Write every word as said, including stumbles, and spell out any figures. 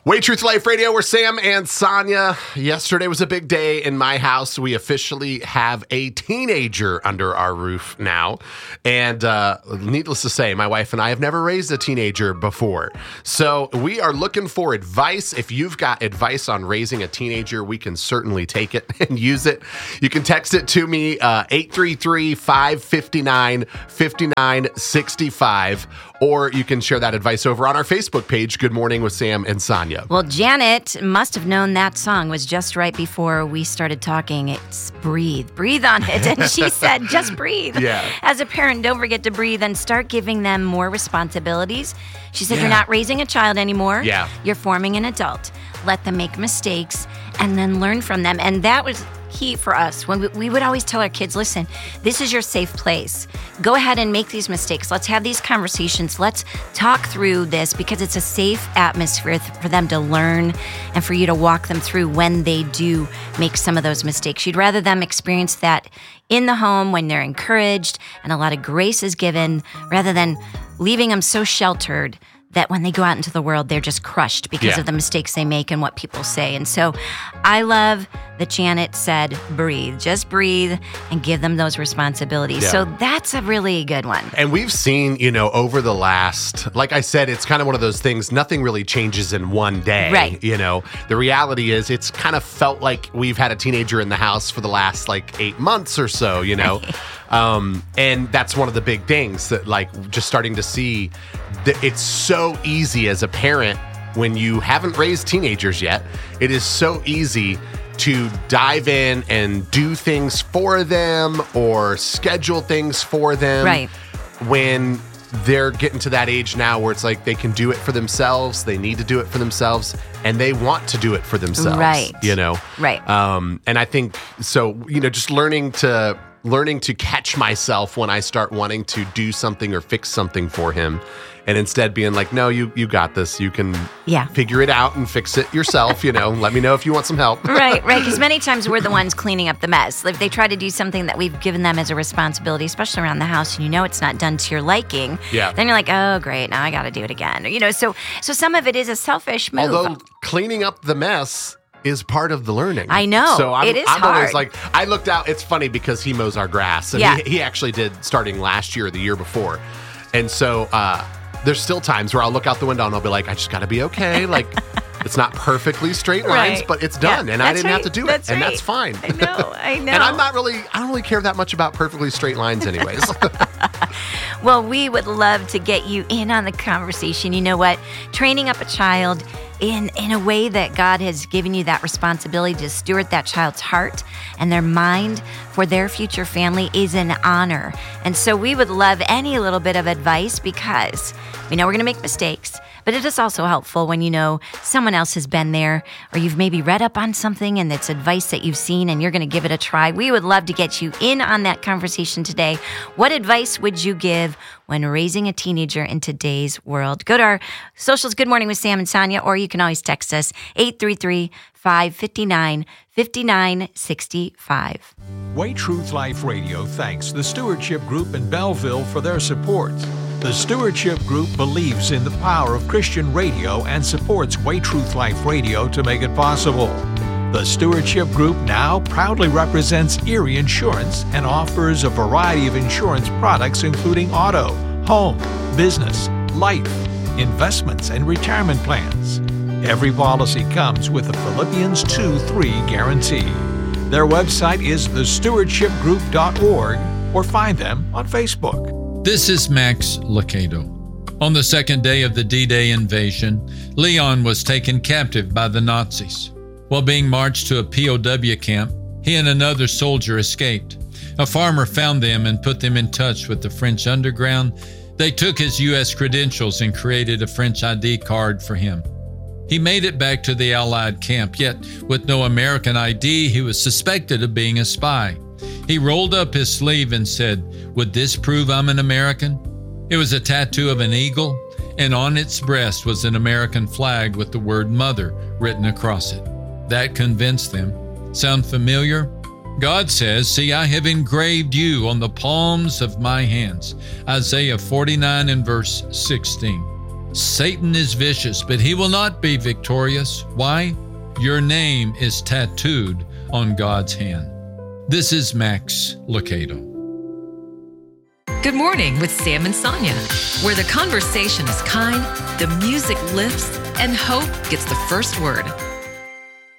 Way Truth Life Radio, we're Sam and Sonia. Yesterday was a big day in my house. We officially have a teenager under our roof now. And uh, needless to say, my wife and I have never raised a teenager before. So we are looking for advice. If you've got advice on raising a teenager, we can certainly take it and use it. You can text it to me, uh, eight three three, five five nine, five nine six five. Or you can share that advice over on our Facebook page, Good Morning with Sam and Sonia. Well, Janet must have known that song was just right before we started talking. It's Breathe. Breathe on it. And she said, just breathe. Yeah. As a parent, don't forget to breathe and start giving them more responsibilities. She said, Yeah. You're not raising a child anymore. Yeah. You're forming an adult. Let them make mistakes and then learn from them. And that was key for us. When we, we would always tell our kids, listen, this is your safe place. Go ahead and make these mistakes. Let's have these conversations. Let's talk through this because it's a safe atmosphere for them to learn and for you to walk them through when they do make some of those mistakes. You'd rather them experience that in the home when they're encouraged and a lot of grace is given rather than leaving them so sheltered that when they go out into the world, they're just crushed because Yeah. of the mistakes they make and what people say. And so I love that Janet said, breathe, just breathe and give them those responsibilities. Yeah. So that's a really good one. And we've seen, you know, over the last, like I said, it's kind of one of those things, nothing really changes in one day. Right. You know, the reality is it's kind of felt like we've had a teenager in the house for the last like eight months or so, you know. Um, and that's one of the big things that like just starting to see that it's so easy as a parent when you haven't raised teenagers yet. It is so easy to dive in and do things for them or schedule things for them. Right. When they're getting to that age now where it's like they can do it for themselves, they need to do it for themselves, and they want to do it for themselves. Right. You know? Right. Um, and I think so, you know, just learning to learning to catch myself when I start wanting to do something or fix something for him. And instead being like, no, you you got this. You can Yeah. figure it out and fix it yourself. You know, let me know if you want some help. Right, right. Because many times we're the ones cleaning up the mess. If they try to do something that we've given them as a responsibility, especially around the house, and you know it's not done to your liking, Yeah. then you're like, oh, great, now I got to do it again. Or, you know, so so some of it is a selfish move. Although cleaning up the mess is part of the learning. I know. So I'm, It is I'm always hard. like, I looked out. It's funny because he mows our grass. And Yeah. he, he actually did starting last year or the year before. And so uh, there's still times where I'll look out the window and I'll be like, I just got to be okay. Like, it's not perfectly straight lines, Right. but it's Yeah, done. and I that's didn't have right. to do That's it. And right. that's fine. I know, I know. And I'm not really, I don't really care that much about perfectly straight lines anyways. Well, we would love to get you in on the conversation. You know what? Training up a child in, in a way that God has given you that responsibility to steward that child's heart and their mind for their future family is an honor. And so we would love any little bit of advice because we know we're going to make mistakes. But it is also helpful when you know someone else has been there or you've maybe read up on something and it's advice that you've seen and you're going to give it a try. We would love to get you in on that conversation today. What advice would you give when raising a teenager in today's world? Go to our socials, Good Morning with Sam and Sonia, or you can always text us, eight three three, five five nine, five nine six five. Way Truth Life Radio thanks the Stewardship Group in Belleville for their support. The Stewardship Group believes in the power of Christian radio and supports Way Truth Life Radio to make it possible. The Stewardship Group now proudly represents Erie Insurance and offers a variety of insurance products including auto, home, business, life, investments, and retirement plans. Every policy comes with a Philippians two three guarantee. Their website is the stewardship group dot org or find them on Facebook. This is Max Lucado. On the second day of the D-Day invasion, Leon was taken captive by the Nazis. While being marched to a P O W camp, he and another soldier escaped. A farmer found them and put them in touch with the French underground. They took his U S credentials and created a French I D card for him. He made it back to the Allied camp, yet with no American I D, he was suspected of being a spy. He rolled up his sleeve and said, "Would this prove I'm an American?" It was a tattoo of an eagle, and on its breast was an American flag with the word mother written across it. That convinced them. Sound familiar? God says, "See, I have engraved you on the palms of my hands." Isaiah forty-nine and verse sixteen. Satan is vicious, but he will not be victorious. Why? Your name is tattooed on God's hand. This is Max Lucado. Good morning with Sam and Sonia, where the conversation is kind, the music lifts, and hope gets the first word.